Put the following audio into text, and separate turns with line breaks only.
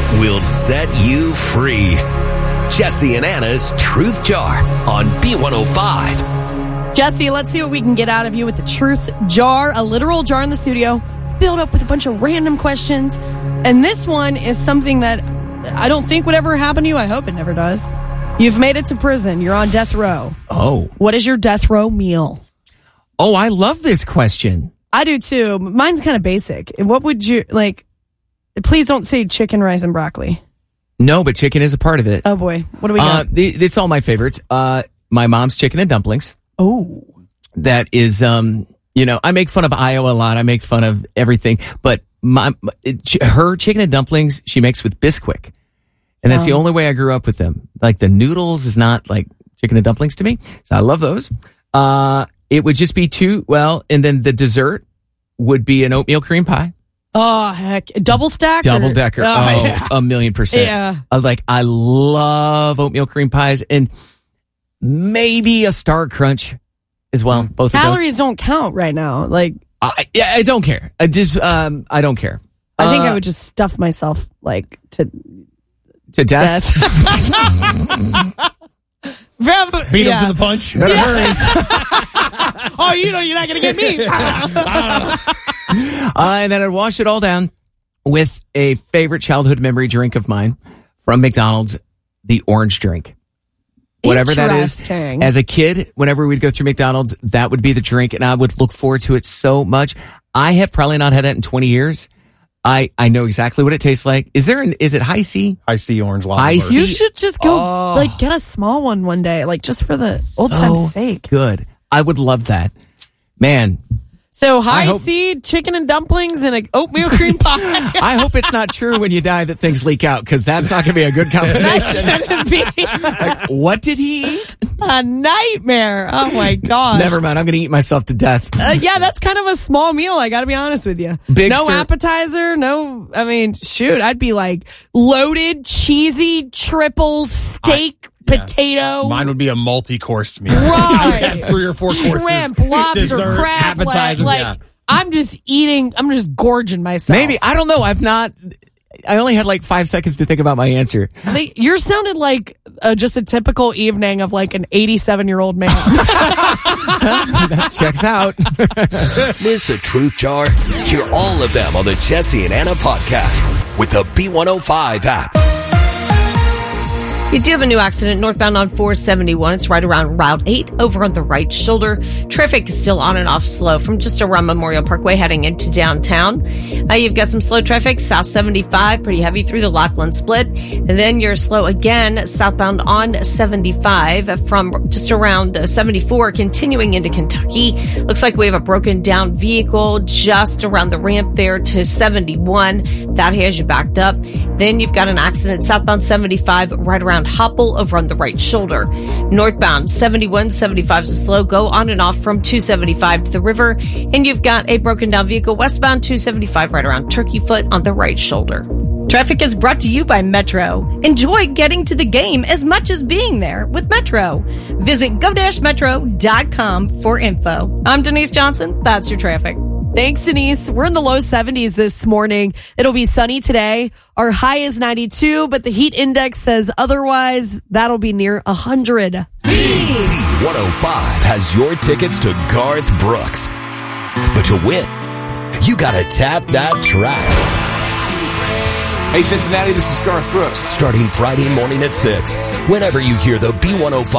will set you free. Jesse and Anna's Truth Jar on B105.
Jesse, let's see what we can get out of you with the Truth Jar, a literal jar in the studio, filled up with a bunch of random questions. And this one is something that I don't think would ever happen to you. I hope it never does. You've made it to prison. You're on death row.
Oh.
What is your death row meal?
Oh, I love this question.
I do too. Mine's kind of basic. What would you like? Please don't say chicken, rice, and broccoli.
No, but chicken is a part of it.
Oh boy. What do we got?
It's all my favorites. My mom's chicken and dumplings.
Oh.
That is, I make fun of Iowa a lot. I make fun of everything, but her chicken and dumplings, she makes with Bisquick. And that's the only way I grew up with them. Like the noodles is not like chicken and dumplings to me. So I love those. It would just be and then the dessert would be an oatmeal cream pie.
Oh, heck. Double stack?
Double decker.
Yeah.
1,000,000%.
Yeah.
I love oatmeal cream pies and maybe a Star Crunch as well. Both
Calories
of those.
don't count right now. Like,
I don't care. I don't care.
I think I would just stuff myself
to death.
Beat him to the punch.
Better hurry.
Oh, you're not going to get me.
And then I'd wash it all down with a favorite childhood memory drink of mine from McDonald's, the orange drink. Whatever that is. As a kid, whenever we'd go through McDonald's, that would be the drink, and I would look forward to it so much. I have probably not had that in 20 years. I know exactly what it tastes like. Is it High C?
High C orange lava.
High C.
You should just go get a small one day, like just for the old time's sake.
Good. I would love that. Man.
So high C, chicken and dumplings, and an oatmeal cream pie.
I hope it's not true when you die that things leak out, because that's not going to be a good combination.
That's going to be
like, what did he eat?
A nightmare. Oh my gosh.
Never mind. I'm going to eat myself to death.
Yeah, that's kind of a small meal. I got to be honest with you. Appetizer. No, I'd be like loaded, cheesy, triple steak. Potato.
Mine would be a multi-course meal.
Right.
I'd have 3 or 4 courses.
Shrimp, lobster,
dessert,
crab,
appetizer.
I'm just eating. I'm just gorging myself.
Maybe. I don't know. I only had like 5 seconds to think about my answer.
Yours sounded like just a typical evening of like an 87-year-old man.
That checks out.
Miss a Truth Jar? Hear all of them on the Jesse and Anna podcast with the B105 app.
You do have a new accident northbound on 471. It's right around Route 8 over on the right shoulder. Traffic is still on and off slow from just around Memorial Parkway heading into downtown. You've got some slow traffic south 75, pretty heavy through the Lockland Split. And then you're slow again southbound on 75 from just around 74 continuing into Kentucky. Looks like we have a broken down vehicle just around the ramp there to 71. That has you backed up. Then you've got an accident southbound 75 right around Hopple over on the right shoulder. Northbound 71, 75 is slow. Go on and off from 275 to the river. And you've got a broken down vehicle westbound 275 right around Turkey Foot on the right shoulder.
Traffic is brought to you by Metro. Enjoy getting to the game as much as being there with Metro. Visit go-metro.com for info. I'm Denise Johnson. That's your traffic.
Thanks, Denise. We're in the low 70s this morning. It'll be sunny today. Our high is 92, but the heat index says otherwise. That'll be near 100.
B105 has your tickets to Garth Brooks. But to win, you gotta tap that track.
Hey, Cincinnati, this is Garth Brooks.
Starting Friday morning at 6, whenever you hear the B105